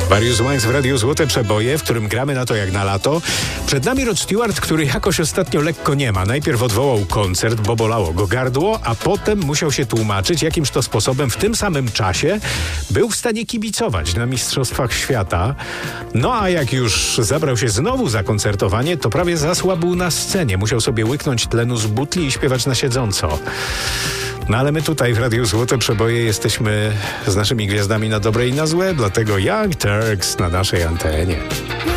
Mariusz Wines w Radiu Złote Przeboje, w którym gramy na to jak na lato. Przed nami Rod Stewart, który jakoś ostatnio lekko nie ma. Najpierw odwołał koncert, bo bolało go gardło, a potem musiał się tłumaczyć, jakimż to sposobem w tym samym czasie był w stanie kibicować na Mistrzostwach Świata. No a jak już zabrał się znowu za koncertowanie, to prawie zasłabł na scenie. Musiał sobie łyknąć tlenu z butli i śpiewać na siedząco. No ale my tutaj w Radiu Złote Przeboje jesteśmy z naszymi gwiazdami na dobre i na złe, dlatego Young Turks na naszej antenie.